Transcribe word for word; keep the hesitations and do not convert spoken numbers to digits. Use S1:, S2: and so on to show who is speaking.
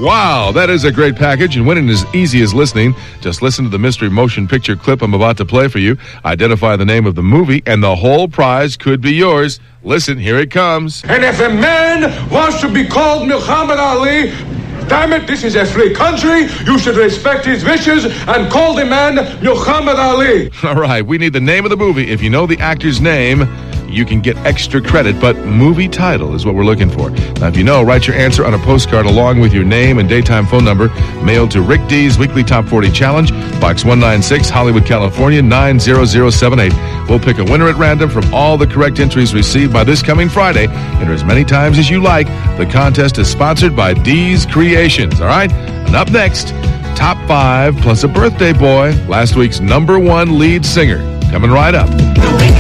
S1: Wow, that is a great package, and winning is easy as listening. Just listen to the mystery motion picture clip I'm about to play for you. Identify the name of the movie, and the whole prize could be yours. Listen, here it comes.
S2: And if a man wants to be called Muhammad Ali, damn it, this is a free country. You should respect his wishes and call the man Muhammad Ali.
S1: All right, we need the name of the movie. If you know the actor's name, you can get extra credit, but movie title is what we're looking for. Now, if you know, write your answer on a postcard along with your name and daytime phone number, mailed to Rick D's Weekly Top forty Challenge, Box one ninety-six, Hollywood, California, nine zero zero seven eight. We'll pick a winner at random from all the correct entries received by this coming Friday. Enter as many times as you like. The contest is sponsored by D's Creations, all right? And up next, Top five plus a birthday boy, last week's number one lead singer, coming right up.